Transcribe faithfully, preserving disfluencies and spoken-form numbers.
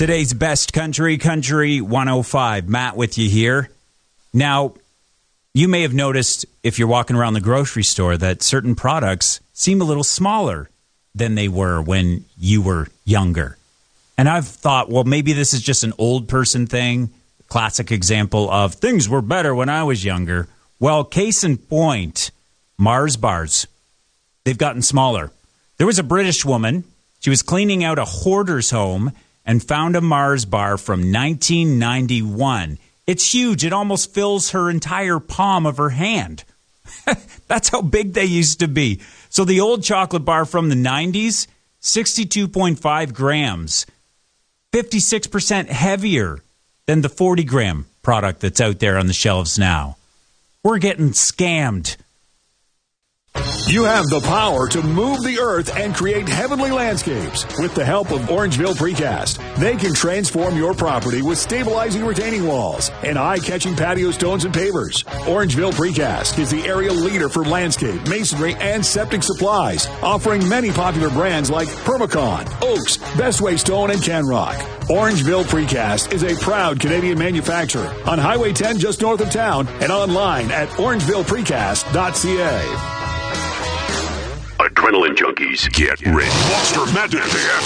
Today's best country, Country one oh five. Matt with you here. Now, you may have noticed if you're walking around the grocery store that certain products seem a little smaller than they were when you were younger. And I've thought, well, maybe this is just an old person thing. Classic example of things were better when I was younger. Well, case in point, Mars bars. They've gotten smaller. There was a British woman. She was cleaning out a hoarder's home and found a Mars bar from nineteen ninety-one. It's huge. It almost fills her entire palm of her hand. That's how big they used to be. So the old chocolate bar from the nineties, sixty-two point five grams, fifty-six percent heavier than the forty gram product that's out there on the shelves now. We're getting scammed. You have the power to move the earth and create heavenly landscapes. With the help of Orangeville Precast, they can transform your property with stabilizing retaining walls and eye-catching patio stones and pavers. Orangeville Precast is the area leader for landscape, masonry, and septic supplies, offering many popular brands like Permacon, Oaks, Bestway Stone, and Canrock. Orangeville Precast is a proud Canadian manufacturer on Highway ten just north of town and online at orangeville precast dot c a. Adrenaline junkies, get ready. Monster Madness.